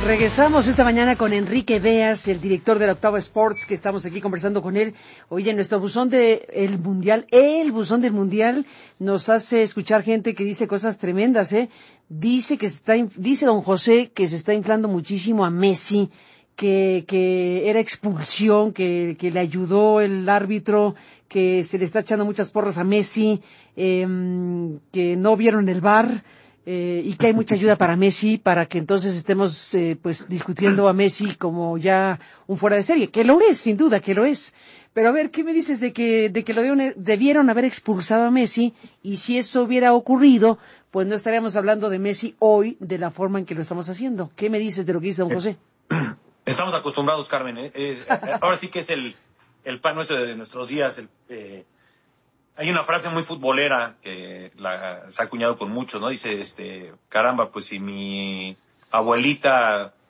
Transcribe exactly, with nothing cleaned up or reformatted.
Regresamos esta mañana con Enrique Beas, el director de la Octava Sports, que estamos aquí conversando con él. Oye, nuestro buzón de el Mundial, el buzón del Mundial, nos hace escuchar gente que dice cosas tremendas, ¿eh? Dice que se está, dice don José que se está inflando muchísimo a Messi, que, que era expulsión, que, que le ayudó el árbitro, que se le está echando muchas porras a Messi, eh, que no vieron el V A R. Eh, y que hay mucha ayuda para Messi, para que entonces estemos eh, pues discutiendo a Messi como ya un fuera de serie, que lo es, sin duda que lo es. Pero a ver, ¿qué me dices de que de que lo debieron, debieron haber expulsado a Messi? Y si eso hubiera ocurrido, pues no estaríamos hablando de Messi hoy de la forma en que lo estamos haciendo. ¿Qué me dices de lo que dice don José? Estamos acostumbrados, Carmen. ¿eh? Es, ahora sí que es el, el pan nuestro de nuestros días. El, eh, Hay una frase muy futbolera que la, se ha acuñado con muchos, ¿no? Dice, este, caramba, pues si mi abuelita